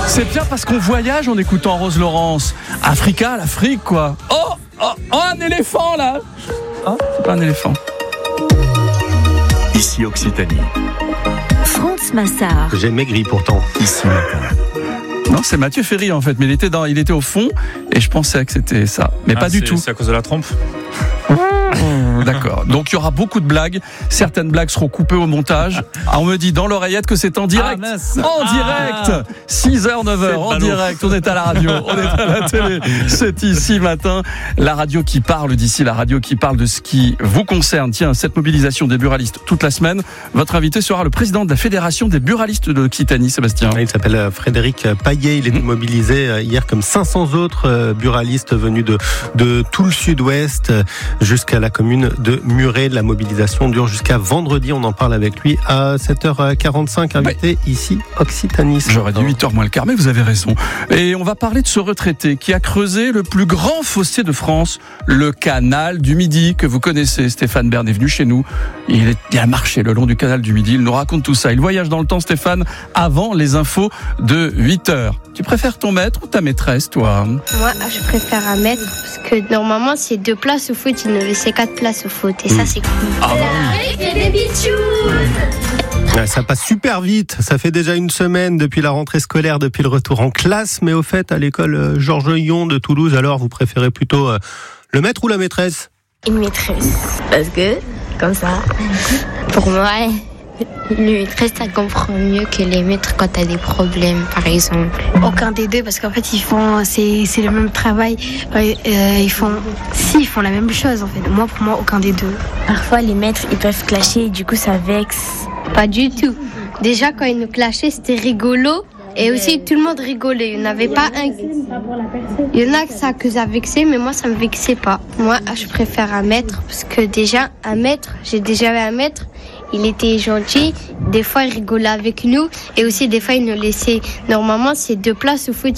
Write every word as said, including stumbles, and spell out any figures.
C'est bien parce qu'on voyage en écoutant Rose Laurence. Africa, l'Afrique, quoi. Oh, oh, oh un éléphant, là. Oh, c'est pas un éléphant. Ici Occitanie. France Massard. J'ai maigri pourtant. Ici Matin. Non, c'est Mathieu Ferry en fait, mais il était, dans, il était au fond et je pensais que c'était ça. Mais ah, pas du tout. C'est à cause de la trompe. D'accord. Donc il y aura beaucoup de blagues. Certaines blagues seront coupées au montage. Ah, on me dit dans l'oreillette que c'est en direct. Ah, en ah, direct. six heures, neuf heures, en direct. On est à la radio, on est à la télé. C'est Ici Matin. La radio qui parle d'ici, la radio qui parle de ce qui vous concerne. Tiens, cette mobilisation des buralistes toute la semaine. Votre invité sera le président de la Fédération des buralistes de Occitanie, Sébastien. Il s'appelle Frédéric Paillet. Il est mmh. mobilisé hier comme cinq cents autres buralistes venus de, de tout le sud-ouest jusqu'à la commune de Muret. La mobilisation dure jusqu'à vendredi. On en parle avec lui à sept heures quarante-cinq, invité ouais. ici Occitanie. J'aurais dit huit heures moins le quart, mais vous avez raison. Et on va parler de ce retraité qui a creusé le plus grand fossé de France, le canal du Midi, que vous connaissez. Stéphane Bern est venu chez nous. Il, est, il a marché le long du canal du Midi. Il nous raconte tout ça. Il voyage dans le temps, Stéphane, avant les infos de huit heures. Tu préfères ton maître ou ta maîtresse, toi ? Moi, je préfère un maître parce que normalement, c'est deux places au foot. Il nous laissait quatre places au foot. Et mmh. ça, c'est cool. Ah, ouais, ça passe super vite. Ça fait déjà une semaine depuis la rentrée scolaire, depuis le retour en classe. Mais au fait, à l'école Georges Yon de Toulouse, alors, vous préférez plutôt euh, le maître ou la maîtresse ? Une maîtresse. Parce que, comme ça, pour moi, les maîtresses, ça comprend mieux que les maîtres quand t'as des problèmes, par exemple. Aucun des deux, parce qu'en fait, ils font, c'est, c'est le même travail. Euh, ils font, si, ils font la même chose, en fait. Moi, pour moi, aucun des deux. Parfois, les maîtres, ils peuvent clasher et du coup, ça vexe. Pas du tout. Déjà, quand ils nous clashaient, c'était rigolo. Et aussi, tout le monde rigolait. Il n'y en avait pas un. Il y en a que ça, que ça vexait, mais moi, ça me vexait pas. Moi, je préfère un maître, parce que déjà, un maître, j'ai déjà eu un maître. Il était gentil, des fois il rigolait avec nous et aussi des fois il nous laissait. Normalement c'est deux places au foot,